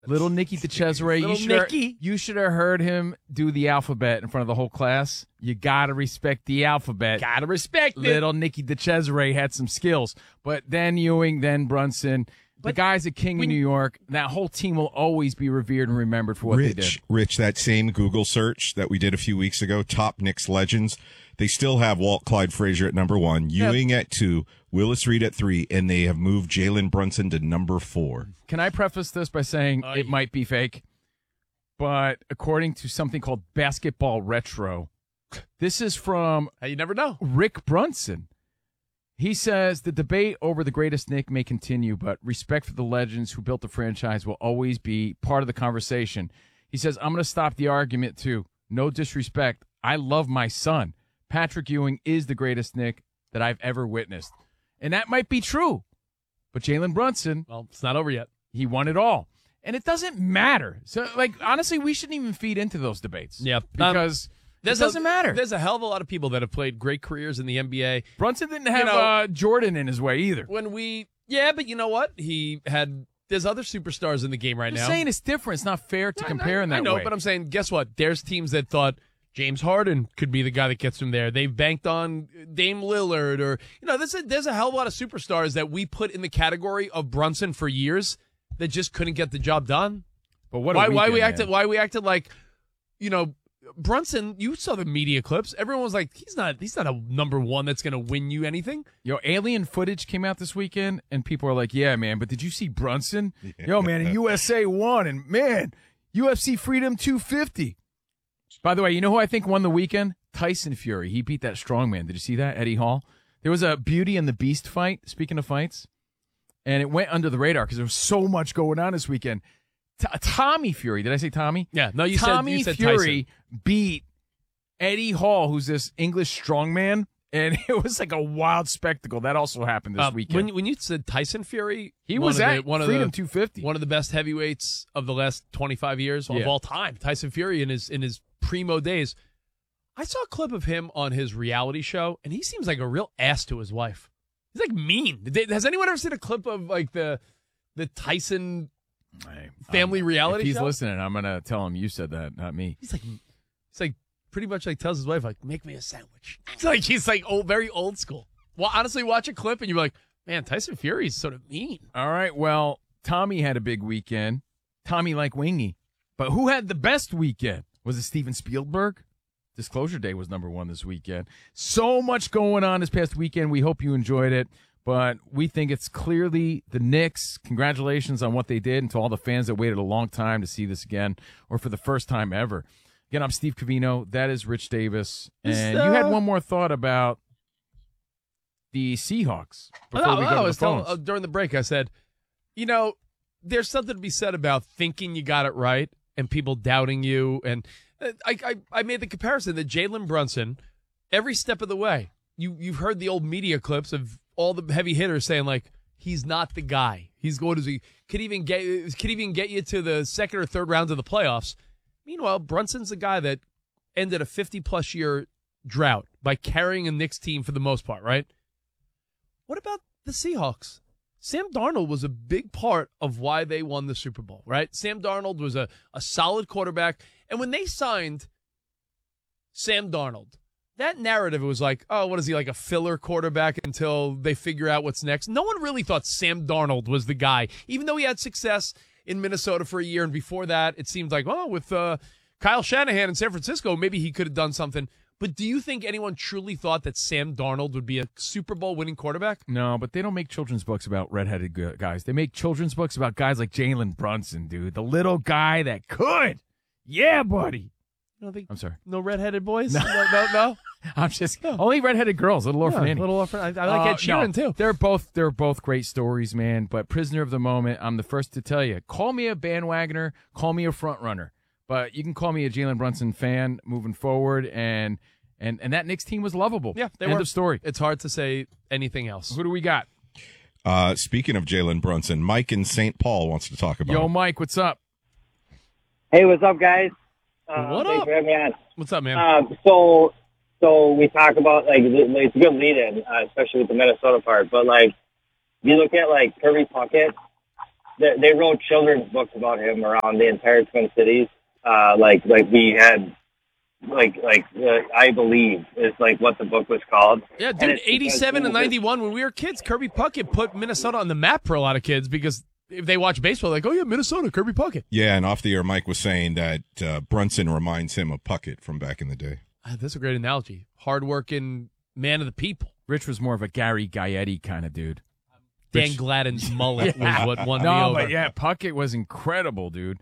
Little Nicky DeCesare. You should have heard him do the alphabet in front of the whole class. You got to respect the alphabet. Got to respect it. Little Nicky DeCesare had some skills. But then Ewing, then Brunson. The guy's a king in New York. That whole team will always be revered and remembered for what they did. Rich, that same Google search that we did a few weeks ago, top Knicks legends, they still have Walt Clyde Frazier at number 1, Ewing at 2, Willis Reed at 3, and they have moved Jalen Brunson to number 4. Can I preface this by saying it might be fake? But according to something called Basketball Retro, this is from you never know. Rick Brunson. He says the debate over the greatest Knick may continue, but respect for the legends who built the franchise will always be part of the conversation. He says, I'm going to stop the argument, too. No disrespect. I love my son. Patrick Ewing is the greatest Knick that I've ever witnessed. And that might be true. But Jalen Brunson, well, it's not over yet. He won it all. And it doesn't matter. So, honestly, we shouldn't even feed into those debates. Yeah. Because it doesn't matter. There's a hell of a lot of people that have played great careers in the NBA. Brunson didn't have Jordan in his way either. But you know what? There's other superstars in the game right now. I'm saying it's different. It's not fair to compare in that way. I know, but I'm saying, guess what? There's teams that thought James Harden could be the guy that gets him there. They've banked on Dame Lillard, or there's a hell of a lot of superstars that we put in the category of Brunson for years that just couldn't get the job done. But why we acted like, Brunson, you saw the media clips. Everyone was like, he's not a number 1 that's going to win you anything. Alien footage came out this weekend, and people are like, yeah, man, but did you see Brunson? Yo, man, and USA won, and, man, UFC Freedom 250. By the way, you know who I think won the weekend? Tyson Fury. He beat that strongman. Did you see that? Eddie Hall. There was a Beauty and the Beast fight, speaking of fights, and it went under the radar because there was so much going on this weekend. Tommy Fury. Did I say Tommy? Yeah. No, you said Tommy Fury beat Eddie Hall, who's this English strongman, and it was like a wild spectacle. That also happened this weekend. When you said Tyson Fury, he was at Freedom 250. One of the best heavyweights of the last 25 years of all time. Tyson Fury in his primo days. I saw a clip of him on his reality show, and he seems like a real ass to his wife. He's like mean. Has anyone ever seen a clip of like the Tyson family reality show? If he's show? Listening, I'm going to tell him you said that, not me. He's like pretty much like tells his wife, like, make me a sandwich. He's like very old school. Well, honestly, watch a clip and you're like, man, Tyson Fury is sort of mean. All right, well, Tommy had a big weekend. Tommy like Wingy. But who had the best weekend? Was it Steven Spielberg? Disclosure Day was number 1 this weekend. So much going on this past weekend. We hope you enjoyed it. But we think it's clearly the Knicks. Congratulations on what they did, and to all the fans that waited a long time to see this again, or for the first time ever. Again, I'm Steve Covino. That is Rich Davis. And you had one more thought about the Seahawks before we go to the phones. During the break, I said, there's something to be said about thinking you got it right and people doubting you. And I made the comparison that Jalen Brunson, every step of the way, you've heard the old media clips of all the heavy hitters saying, like, he's not the guy. Could even get you to the second or third rounds of the playoffs. Meanwhile, Brunson's the guy that ended a 50-plus year drought by carrying a Knicks team for the most part, right? What about the Seahawks? Sam Darnold was a big part of why they won the Super Bowl, right? Sam Darnold was a solid quarterback. And when they signed Sam Darnold, that narrative was like, oh, what is he, like a filler quarterback until they figure out what's next? No one really thought Sam Darnold was the guy, even though he had success in Minnesota for a year. And before that, it seemed like, with Kyle Shanahan in San Francisco, maybe he could have done something. But do you think anyone truly thought that Sam Darnold would be a Super Bowl winning quarterback? No, but they don't make children's books about redheaded guys. They make children's books about guys like Jalen Brunson, dude. The little guy that could. Yeah, buddy. I'm sorry. No redheaded boys? No? I'm just only redheaded girls. Little Orphan Annie. Little Orphan. I like Ed Sheeran too. They're both great stories, man. But prisoner of the moment, I'm the first to tell you. Call me a bandwagoner. Call me a front runner. But you can call me a Jalen Brunson fan moving forward, and that Knicks team was lovable. Yeah, End of story. It's hard to say anything else. Who do we got? Speaking of Jalen Brunson, Mike in St. Paul wants to talk about. Yo, Mike, what's up? Hey, what's up, guys? What thanks up? for having me on. What's up, man? So we talk about, like, it's a good lead-in, especially with the Minnesota part. But, like, you look at, like, Kirby Puckett, they wrote children's books about him around the entire Twin Cities. Like we had, I believe is like what the book was called. Yeah, dude, 87 and 91 when we were kids, Kirby Puckett put Minnesota on the map for a lot of kids because if they watch baseball, like, oh yeah, Minnesota, Kirby Puckett. Yeah, and off the air, Mike was saying that Brunson reminds him of Puckett from back in the day. That's a great analogy. Hardworking man of the people. Rich was more of a Gary Gaetti kind of dude. Dan Gladden's mullet was what won me over. But yeah, Puckett was incredible, dude.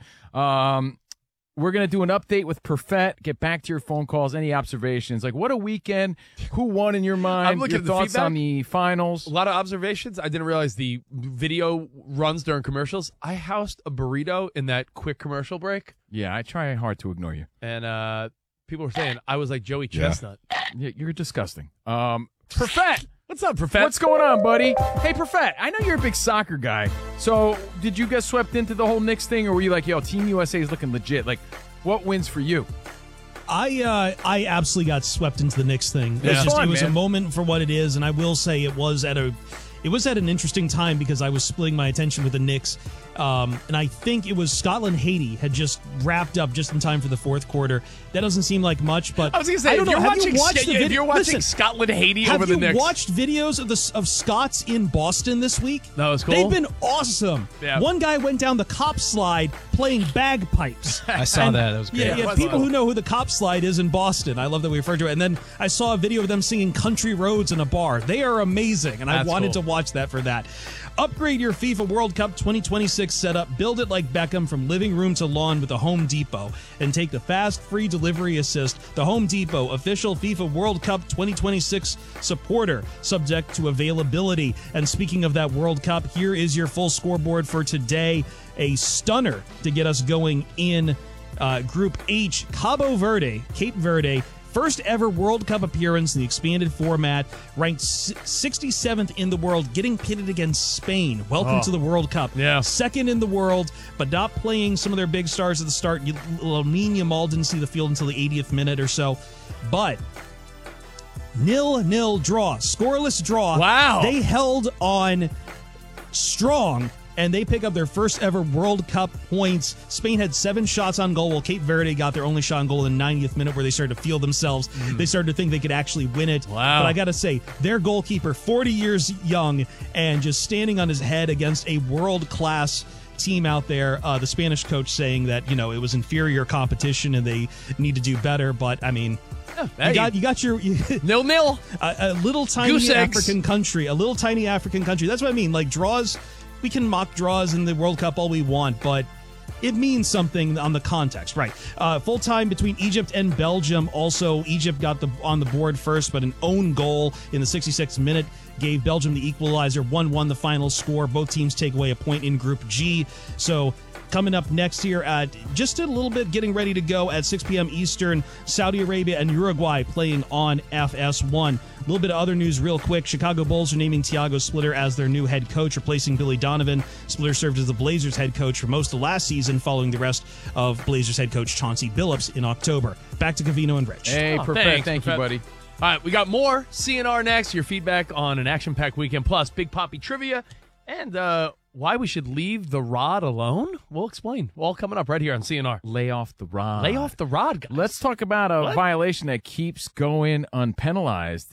We're going to do an update with Perfett, get back to your phone calls, any observations. Like, what a weekend. Who won in your mind? I'm looking your at the thoughts feedback. on the finals. A lot of observations. I didn't realize the video runs during commercials. I housed a burrito in that quick commercial break. Yeah, I try hard to ignore you. And people were saying I was like Joey Chestnut. Yeah, you're disgusting. Perfett. What's up, Perfett? What's going on, buddy? Hey, Perfett, I know you're a big soccer guy. So did you get swept into the whole Knicks thing, or were you like, yo, Team USA is looking legit? Like, what wins for you? I absolutely got swept into the Knicks thing. Yeah. It was Man. a moment for what it is, and I will say it was at an interesting time because I was splitting my attention with the Knicks. And I think it was Scotland-Haiti had just wrapped up just in time for the fourth quarter. That doesn't seem like much, but I was going to say, I don't if you're know. watching, Listen, Scotland-Haiti have over the you Knicks. watched videos of Scots in Boston this week? That was cool. They've been awesome. Yeah. One guy went down the cop slide playing bagpipes. I saw that. That was great. Yeah, it was people cool. who know who the cop slide is in Boston. I love that we refer to it. And then I saw a video of them singing Country Roads in a bar. They are amazing, and I That's wanted cool. to watch that for that. Upgrade your FIFA World Cup 2026 setup. Build it like Beckham from living room to lawn with the Home Depot. And take the fast, free delivery assist. The Home Depot, official FIFA World Cup 2026 supporter, subject to availability. And speaking of that World Cup, here is your full scoreboard for today. A stunner to get us going in Group H. Cape Verde, first ever World Cup appearance in the expanded format, ranked 67th in the world, getting pitted against Spain. Welcome to the World Cup. Yeah. Second in the world, but not playing some of their big stars at the start. Lamine Yamal didn't see the field until the 80th minute or so. But 0-0 draw, scoreless draw. Wow. They held on strong, and they pick up their first ever World Cup points. Spain had 7 shots on goal, while Cape Verde got their only shot on goal in the 90th minute, where they started to feel themselves. They started to think they could actually win it. Wow. But I got to say, their goalkeeper, 40 years young, and just standing on his head against a world-class team out there. The Spanish coach saying that, it was inferior competition and they need to do better. But, I mean, you got your 0-0. a little tiny Goose eggs. African country. A little tiny African country. That's what I mean. Like, draws, we can mock draws in the World Cup all we want, but it means something on the context, right? Full time between Egypt and Belgium. Also, Egypt got on the board first, but an own goal in the 66th minute gave Belgium the equalizer. 1-1 the final score. Both teams take away a point in Group G. So coming up next here, just a little bit getting ready to go at 6 p.m. Eastern, Saudi Arabia and Uruguay playing on FS1. A little bit of other news real quick. Chicago Bulls are naming Thiago Splitter as their new head coach, replacing Billy Donovan. Splitter served as the Blazers head coach for most of last season, following the rest of Blazers head coach Chauncey Billups in October. Back to Covino and Rich. Hey, Oh, Perfett, thanks, thank you, Perfett. buddy. All right, we got more CNR next. Your feedback on an action-packed weekend, plus Big Poppy trivia, and why we should leave the rod alone. We'll explain. All coming up right here on CNR. Lay off the rod. Lay off the rod, guys. Let's talk about a What? violation that keeps going unpenalized.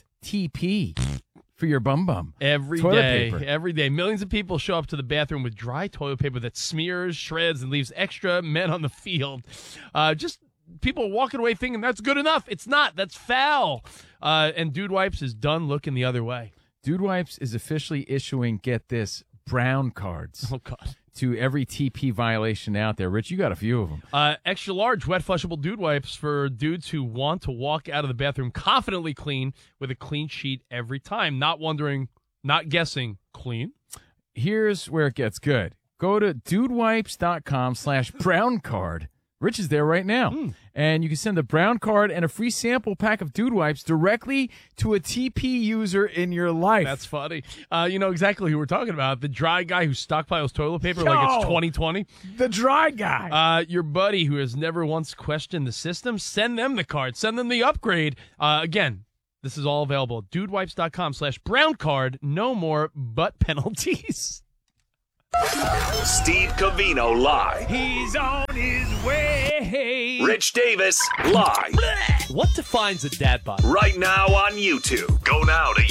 TP for your bum. Every Toilet day, paper. every day, millions of people show up to the bathroom with dry toilet paper that smears, shreds, and leaves extra men on the field. Just people walking away thinking that's good enough. It's not. That's foul. And Dude Wipes is done looking the other way. Dude Wipes is officially issuing, get this, brown cards Oh, God. to every TP violation out there. Rich, you got a few of them. Extra large wet flushable Dude Wipes for dudes who want to walk out of the bathroom confidently clean with a clean sheet every time. Not wondering, not guessing, clean. Here's where it gets good. Go to dudewipes.com/brown card. Rich is there right now. And you can send a brown card and a free sample pack of Dude Wipes directly to a TP user in your life. That's funny. You know exactly who we're talking about. The dry guy who stockpiles toilet paper like it's Yo! 2020. the dry guy. Your buddy who has never once questioned the system, send them the card. Send them the upgrade. Again, this is all available. Dudewipes.com/brown card. No more butt penalties. Steve Covino live. He's on his way. Rich Davis live. What defines a dad bod? Right now on YouTube. Go now to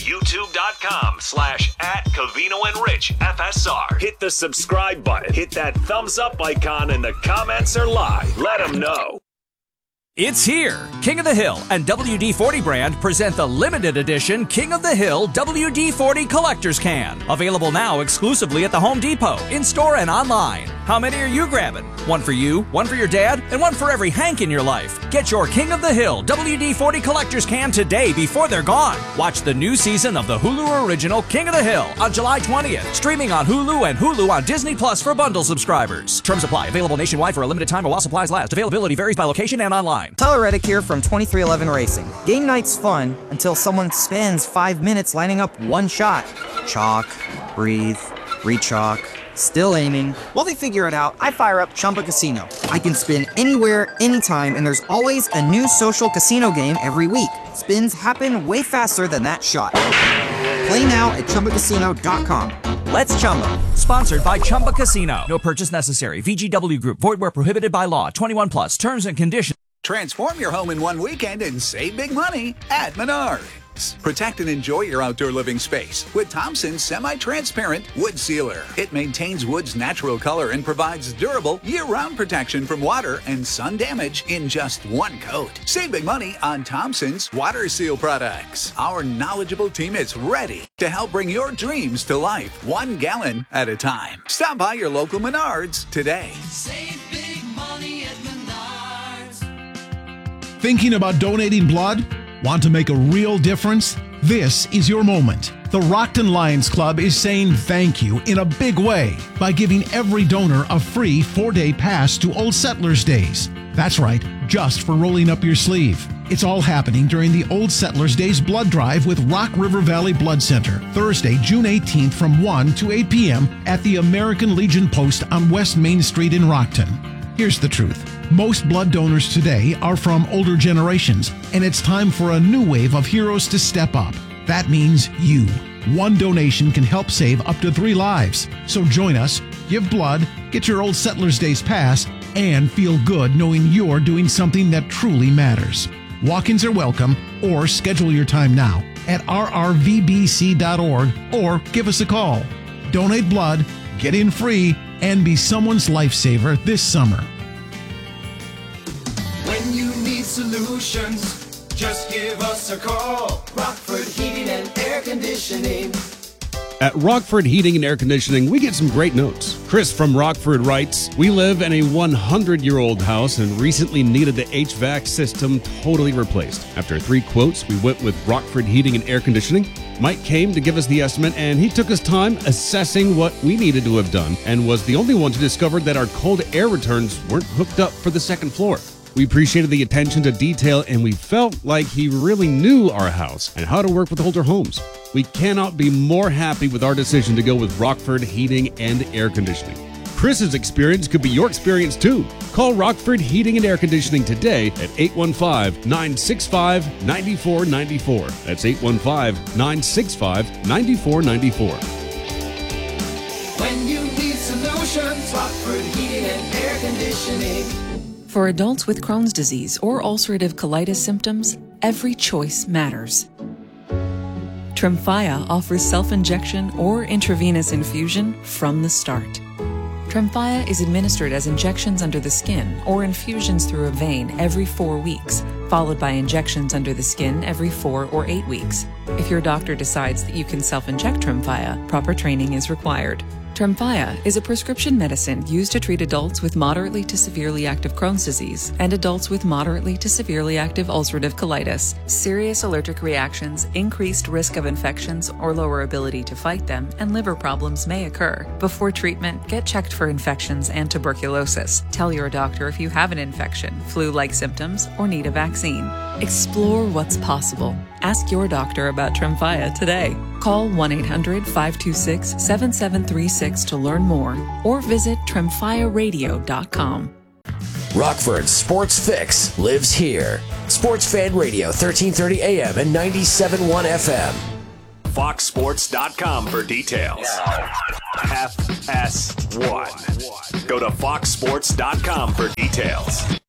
youtube.com/@CovinoandRichFSR. Hit the subscribe button. Hit that thumbs up icon, and the comments are live. Let them know. It's here. King of the Hill and WD-40 brand present the limited edition King of the Hill WD-40 Collector's Can. Available now exclusively at the Home Depot, in-store and online. How many are you grabbing? One for you, one for your dad, and one for every Hank in your life. Get your King of the Hill WD-40 Collector's Can today before they're gone. Watch the new season of the Hulu original King of the Hill on July 20th. Streaming on Hulu and Hulu on Disney Plus for bundle subscribers. Terms apply. Available nationwide for a limited time while supplies last. Availability varies by location and online. Tyler Reddick here from 2311 Racing. Game night's fun until someone spends 5 minutes lining up one shot. Chalk, breathe, re-chalk, still aiming. While they figure it out, I fire up Chumba Casino. I can spin anywhere, anytime, and there's always a new social casino game every week. Spins happen way faster than that shot. Play now at ChumbaCasino.com. Let's Chumba. Sponsored by Chumba Casino. No purchase necessary. VGW Group. Void where prohibited by law. 21 plus. Terms and conditions. Transform your home in one weekend and save big money at Menards. Protect and enjoy your outdoor living space with Thompson's semi-transparent wood sealer. It maintains wood's natural color and provides durable year-round protection from water and sun damage in just one coat. Save big money on Thompson's water seal products. Our knowledgeable team is ready to help bring your dreams to life 1 gallon at a time. Stop by your local Menards today. Save big money at Menards. Thinking about donating blood? Want to make a real difference? This is your moment. The Rockton Lions Club is saying thank you in a big way by giving every donor a free 4-day pass to Old Settlers Days. That's right, just for rolling up your sleeve. It's all happening during the Old Settlers Days blood drive with Rock River Valley Blood Center, Thursday, June 18th from 1 to 8 p.m. at the American Legion Post on West Main Street in Rockton. Here's the truth. Most blood donors today are from older generations, and it's time for a new wave of heroes to step up. That means you. One donation can help save up to 3 lives. So join us, give blood, get your Old Settlers Days pass, and feel good knowing you're doing something that truly matters. Walk-ins are welcome, or schedule your time now at rrvbc.org or give us a call. Donate blood, get in free, and be someone's lifesaver this summer. When you need solutions, just give us a call. Rockford Heating and Air Conditioning. At Rockford Heating and Air Conditioning, we get some great notes. Chris from Rockford writes, "We live in a 100-year-old house and recently needed the HVAC system totally replaced. After 3 quotes, we went with Rockford Heating and Air Conditioning. Mike came to give us the estimate, and he took his time assessing what we needed to have done and was the only one to discover that our cold air returns weren't hooked up for the second floor. We appreciated the attention to detail, and we felt like he really knew our house and how to work with older homes. We cannot be more happy with our decision to go with Rockford Heating and Air Conditioning. Chris's experience could be your experience too. Call Rockford Heating and Air Conditioning today at 815-965-9494. That's 815-965-9494. When you need solutions, Rockford Heating and Air Conditioning. For adults with Crohn's disease or ulcerative colitis symptoms, every choice matters. Tremfya offers self-injection or intravenous infusion from the start. Tremfya is administered as injections under the skin or infusions through a vein every 4 weeks, followed by injections under the skin every 4 or 8 weeks. If your doctor decides that you can self-inject Tremfya, proper training is required. Tremfya is a prescription medicine used to treat adults with moderately to severely active Crohn's disease and adults with moderately to severely active ulcerative colitis. Serious allergic reactions, increased risk of infections or lower ability to fight them, and liver problems may occur. Before treatment, get checked for infections and tuberculosis. Tell your doctor if you have an infection, flu-like symptoms, or need a vaccine. Explore what's possible. Ask your doctor about Tremfya today. Call 1-800-526-7736 to learn more or visit tremfyaradio.com. Rockford's Sports Fix lives here. Sports Fan Radio, 1330 AM and 97.1 FM. FoxSports.com for details. FS1. Go to FoxSports.com for details.